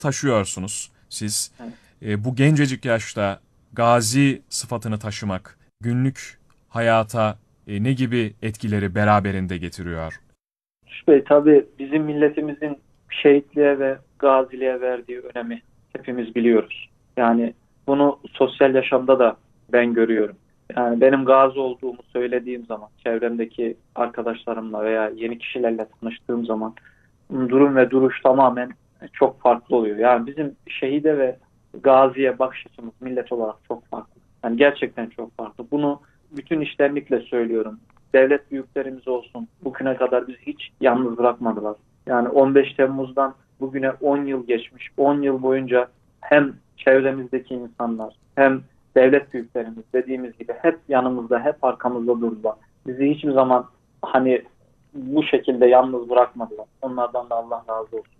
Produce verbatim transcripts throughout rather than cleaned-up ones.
taşıyorsunuz siz. Evet. E, bu gencecik yaşta gazi sıfatını taşımak günlük hayata e, ne gibi etkileri beraberinde getiriyor? Yusuf Bey, tabii bizim milletimizin şehitliğe ve gaziliğe verdiği önemi hepimiz biliyoruz. Yani bunu sosyal yaşamda da ben görüyorum. Yani benim gazi olduğumu söylediğim zaman, çevremdeki arkadaşlarımla veya yeni kişilerle tanıştığım zaman durum ve duruş tamamen çok farklı oluyor. Yani bizim şehide ve gaziye bakış açımız millet olarak çok farklı. Yani gerçekten çok farklı. Bunu bütün içtenlikle söylüyorum. Devlet büyüklerimiz olsun, bugüne kadar bizi hiç yalnız bırakmadılar. Yani on beş Temmuz'dan bugüne on yıl geçmiş. on yıl boyunca hem çevremizdeki insanlar hem devlet büyüklerimiz dediğimiz gibi hep yanımızda, hep arkamızda durdular. Bizi hiçbir zaman hani bu şekilde yalnız bırakmadılar. Onlardan da Allah razı olsun.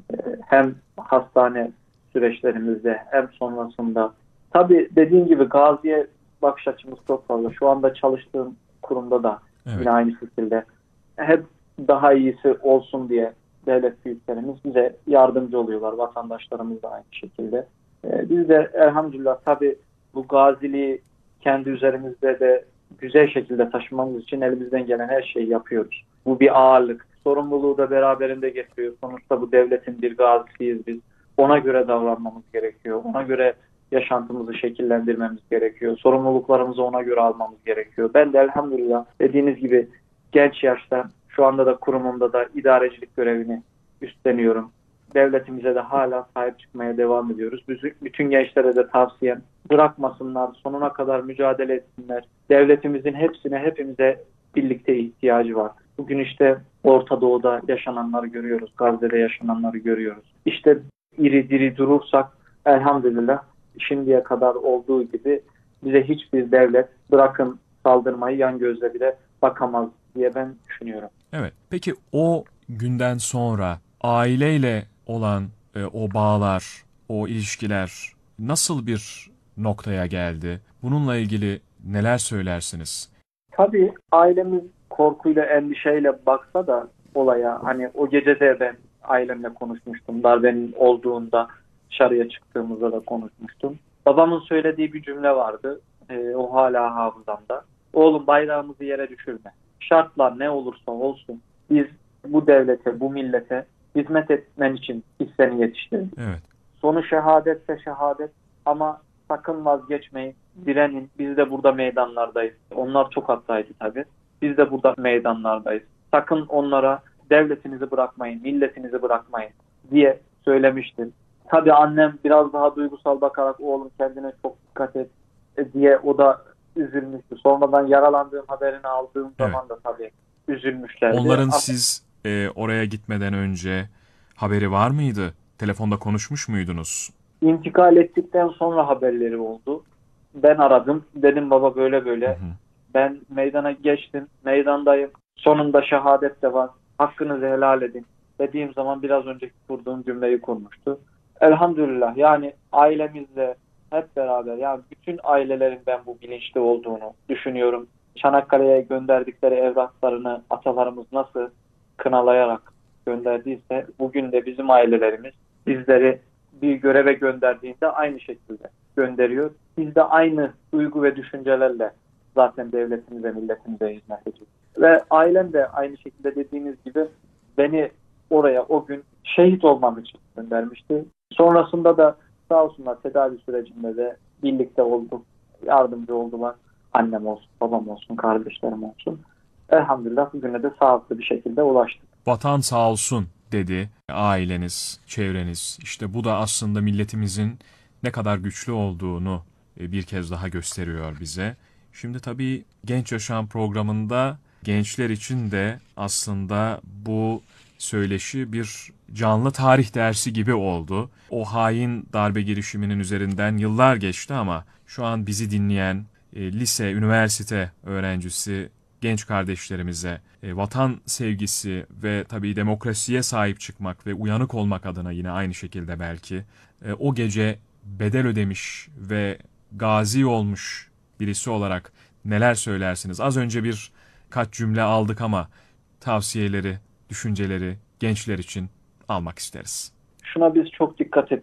Hem hastane süreçlerimizde hem sonrasında. Tabii dediğim gibi gaziye bakış açımız çok fazla. Şu anda çalıştığım kurumda da Evet. yine aynı şekilde. Hep daha iyisi olsun diye devlet büyüklerimiz bize yardımcı oluyorlar. Vatandaşlarımız da aynı şekilde. Biz de elhamdülillah tabii bu gaziliği kendi üzerimizde de güzel şekilde taşımamız için elimizden gelen her şeyi yapıyoruz. Bu bir ağırlık. Sorumluluğu da beraberinde getiriyor. Sonuçta bu devletin bir gazisiyiz biz. Ona göre davranmamız gerekiyor. Ona göre yaşantımızı şekillendirmemiz gerekiyor. Sorumluluklarımızı ona göre almamız gerekiyor. Ben de elhamdülillah dediğiniz gibi genç yaşta şu anda da kurumumda da idarecilik görevini üstleniyorum. Devletimize de hala sahip çıkmaya devam ediyoruz. Bütün gençlere de tavsiyem bırakmasınlar, sonuna kadar mücadele etsinler. Devletimizin hepsine, hepimize birlikte ihtiyacı var. Bugün işte Orta Doğu'da yaşananları görüyoruz, Gazze'de yaşananları görüyoruz. İşte iri diri durursak elhamdülillah şimdiye kadar olduğu gibi bize hiçbir devlet bırakın saldırmayı yan gözle bile bakamaz diye ben düşünüyorum. Evet. Peki o günden sonra aileyle olan e, o bağlar, o ilişkiler nasıl bir noktaya geldi? Bununla ilgili neler söylersiniz? Tabii ailemiz korkuyla, endişeyle baksa da olaya, hani o gece de ben ailemle konuşmuştum. Darbenin olduğunda dışarıya çıktığımızda da konuşmuştum. Babamın söylediği bir cümle vardı. E, o hala hafızamda. Oğlum, bayrağımızı yere düşürme. Şartlar ne olursa olsun biz bu devlete, bu millete hizmet etmen için biz seni yetiştirdik. Evet. Sonu şehadetse şehadet ama sakın vazgeçmeyin, direnin. Biz de burada meydanlardayız. Onlar çok hattaydı tabii. Biz de burada meydanlardayız. Sakın onlara devletinizi bırakmayın, milletinizi bırakmayın diye söylemiştim. Tabii annem biraz daha duygusal bakarak oğlum kendine çok dikkat et diye o da üzülmüştü. Sonradan yaralandığım haberini aldığım Evet. zaman da tabii üzülmüşlerdi. Onların Ama siz e, oraya gitmeden önce haberi var mıydı? Telefonda konuşmuş muydunuz? İntikal ettikten sonra haberleri oldu. Ben aradım. Dedim baba böyle böyle. Hı hı. Ben meydana geçtim. Meydandayım. Sonunda şehadet de var. Hakkınızı helal edin. Dediğim zaman biraz önceki kurduğum cümleyi kurmuştu. Elhamdülillah yani ailemizle hep beraber, yani bütün ailelerin ben bu bilinçli olduğunu düşünüyorum. Çanakkale'ye gönderdikleri evlatlarını atalarımız nasıl kınalayarak gönderdiyse bugün de bizim ailelerimiz bizleri bir göreve gönderdiğinde aynı şekilde gönderiyor. Biz de aynı duygu ve düşüncelerle zaten devletimize, milletimize hizmet ediyoruz. Ve ailem de aynı şekilde dediğiniz gibi beni oraya o gün şehit olmam için göndermişti. Sonrasında da sağ olsunlar tedavi sürecinde de birlikte olduk, yardımcı oldular. Annem olsun, babam olsun, kardeşlerim olsun. Elhamdülillah bugüne de sağlıklı bir şekilde ulaştık. Vatan sağ olsun dedi aileniz, çevreniz. İşte bu da aslında milletimizin ne kadar güçlü olduğunu bir kez daha gösteriyor bize. Şimdi tabii Genç Yaşam programında gençler için de aslında bu söyleşi bir canlı tarih dersi gibi oldu. O hain darbe girişiminin üzerinden yıllar geçti ama şu an bizi dinleyen e, lise, üniversite öğrencisi genç kardeşlerimize e, vatan sevgisi ve tabii demokrasiye sahip çıkmak ve uyanık olmak adına yine aynı şekilde belki e, o gece bedel ödemiş ve gazi olmuş birisi olarak neler söylersiniz? Az önce bir kaç cümle aldık ama tavsiyeleri, düşünceleri gençler için almak isteriz. Şuna biz çok dikkat etmeliyiz.